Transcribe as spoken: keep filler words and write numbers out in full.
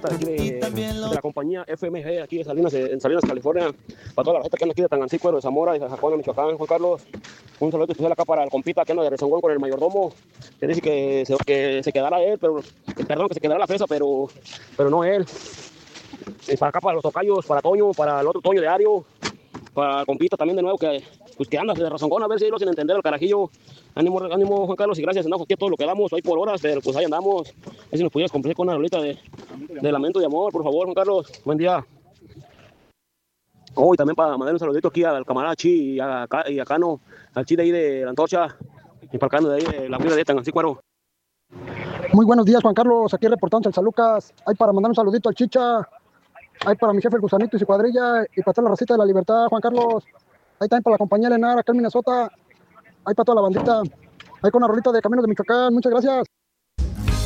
rolita de aquí de, de la compañía F M G, aquí de Salinas, en Salinas, California, para toda la gente que anda aquí de Tangancícuaro, de Zamora, de Jacona, Michoacán, Juan Carlos. Un saludo especial acá para el compita que anda de Rezongón con el mayordomo, que dice que se, que se quedará él, pero, perdón, que se quedará la fresa, pero, pero no él. Y para acá, para los tocayos, para Toño, para el otro Toño de Ario, para el compita también de nuevo, que, pues, que anda de Rezongón, a ver si lo hacen entender al carajillo. Ánimo, ánimo, Juan Carlos, y gracias, andamos aquí a todo lo que damos, ahí por horas, pero pues ahí andamos. A ver si nos pudieras complacer con una rolita de, de lamento y amor, por favor, Juan Carlos. Buen día. Oh, y también para mandar un saludito aquí al camarada Chi y a, y a Cano, al Chi de ahí de la Antorcha, y para Cano de ahí de la vida de Tangancícuaro. Muy buenos días, Juan Carlos, aquí reportando el San Lucas. Hay para mandar un saludito al Chicha, hay para mi jefe el Gusanito y su cuadrilla, y para toda la racita de la Libertad, Juan Carlos. Ahí también para la compañía Lenar, acá en Minnesota. Hay para toda la bandita. Hay con una rolita de Caminos de Michoacán. Muchas gracias.